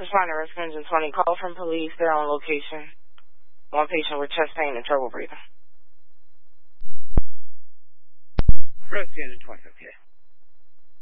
responder, Rescue Engine 20. Call from police. They're on location. One patient with chest pain and trouble breathing. Rescue Engine 20, okay.